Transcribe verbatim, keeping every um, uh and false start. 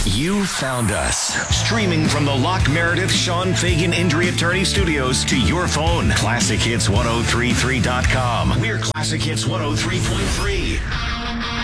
You found us. Streaming from the Lock Meredith Sean Fagan Injury Attorney Studios to your phone. Classic Hits ten thirty-three dot com. We're Classic Hits one oh three point three.